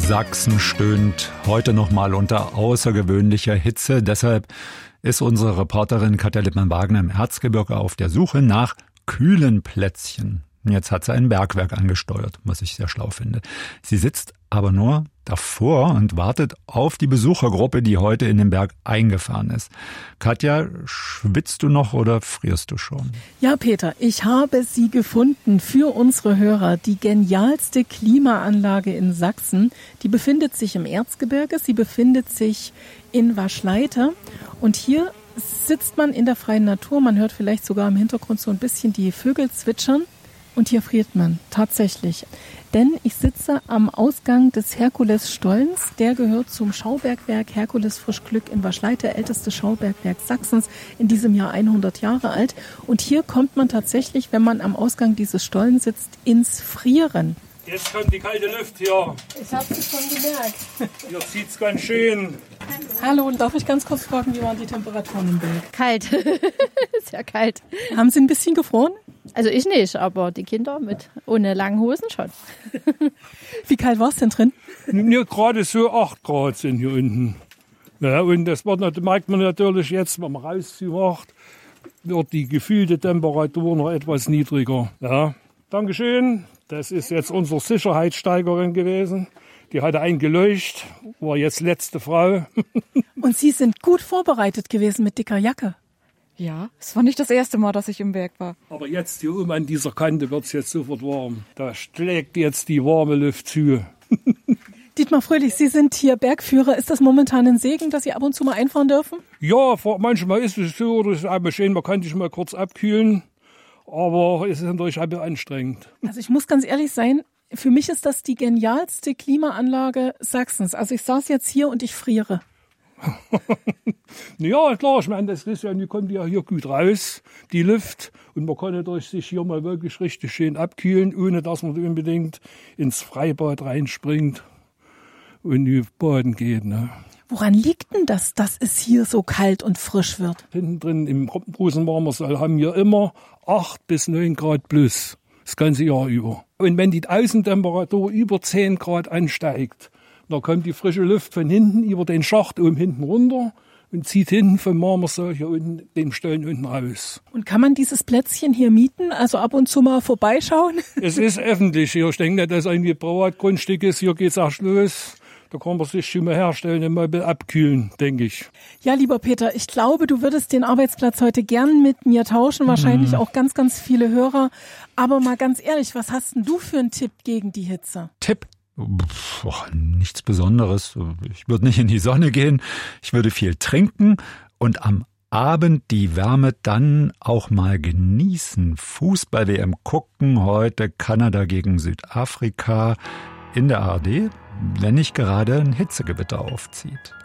Sachsen stöhnt heute noch mal unter außergewöhnlicher Hitze. Deshalb ist unsere Reporterin Katja Lippmann-Wagner im Erzgebirge auf der Suche nach kühlen Plätzchen. Jetzt hat sie ein Bergwerk angesteuert, was ich sehr schlau finde. Sie sitzt aber nur davor und wartet auf die Besuchergruppe, die heute in den Berg eingefahren ist. Katja, schwitzt du noch oder frierst du schon? Ja, Peter, ich habe sie gefunden für unsere Hörer. Die genialste Klimaanlage in Sachsen. Die befindet sich im Erzgebirge. Sie befindet sich in Waschleiter. Und hier sitzt man in der freien Natur. Man hört vielleicht sogar im Hintergrund so ein bisschen die Vögel zwitschern. Und hier friert man tatsächlich. Denn ich sitze am Ausgang des Herkules-Stollens. Der gehört zum Schaubergwerk Herkules Frischglück in Waschleiter, ältestes Schaubergwerk Sachsens, in diesem Jahr 100 Jahre alt. Und hier kommt man tatsächlich, wenn man am Ausgang dieses Stollens sitzt, ins Frieren. Jetzt kommt die kalte Luft hier. Ich habe es schon gemerkt. Hier zieht's ganz schön. Hallo, und darf ich ganz kurz fragen, wie waren die Temperaturen im Berg? Kalt. Sehr kalt. Haben Sie ein bisschen gefroren? Also ich nicht, aber die Kinder ohne langen Hosen schon. Wie kalt war es denn drin? Mir gerade so 8 Grad sind hier unten. Ja, und das merkt man natürlich jetzt, wenn man rauszumacht, wird die gefühlte Temperatur noch etwas niedriger. Ja. Dankeschön. Das ist jetzt unsere Sicherheitssteigerin gewesen. Die hatte eingeleuchtet, war jetzt letzte Frau. Und Sie sind gut vorbereitet gewesen mit dicker Jacke. Ja, es war nicht das erste Mal, dass ich im Berg war. Aber jetzt hier oben an dieser Kante wird es jetzt sofort warm. Da schlägt jetzt die warme Luft zu. Dietmar Fröhlich, Sie sind hier Bergführer. Ist das momentan ein Segen, dass Sie ab und zu mal einfahren dürfen? Ja, manchmal ist es so, oder es ist einmal schön, man kann sich mal kurz abkühlen. Aber es ist natürlich ein bisschen anstrengend. Also ich muss ganz ehrlich sein, für mich ist das die genialste Klimaanlage Sachsens. Also ich saß jetzt hier und ich friere. Ja, klar, ich meine, das ist ja, die kommt ja hier gut raus, die Luft. Und man kann natürlich sich hier mal wirklich richtig schön abkühlen, ohne dass man unbedingt ins Freibad reinspringt und baden geht. Ne? Woran liegt denn das, dass es hier so kalt und frisch wird? Hinten drin im großen Marmorsaal haben wir immer 8 bis 9 Grad plus, das ganze Jahr über. Und wenn die Außentemperatur über 10 Grad ansteigt, dann kommt die frische Luft von hinten über den Schacht oben hinten runter und zieht hinten vom Marmorsaal hier unten, dem Stollen unten raus. Und kann man dieses Plätzchen hier mieten, also ab und zu mal vorbeischauen? Es ist öffentlich hier. Ich denke nicht, dass es irgendwie Privatgrundstück ist. Hier geht's erst los. Da kann man sich schon mal herstellen und mal abkühlen, denke ich. Ja, lieber Peter, ich glaube, du würdest den Arbeitsplatz heute gern mit mir tauschen. Wahrscheinlich auch ganz, ganz viele Hörer. Aber mal ganz ehrlich, was hast denn du für einen Tipp gegen die Hitze? Tipp? Nichts Besonderes. Ich würde nicht in die Sonne gehen. Ich würde viel trinken und am Abend die Wärme dann auch mal genießen. Fußball-WM gucken. Heute Kanada gegen Südafrika in der ARD, wenn nicht gerade ein Hitzegewitter aufzieht.